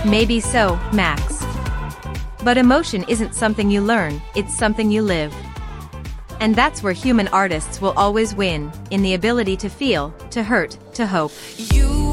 Maybe so, Max. But emotion isn't something you learn, it's something you live. And that's where human artists will always win, in the ability to feel, to hurt, to hope. You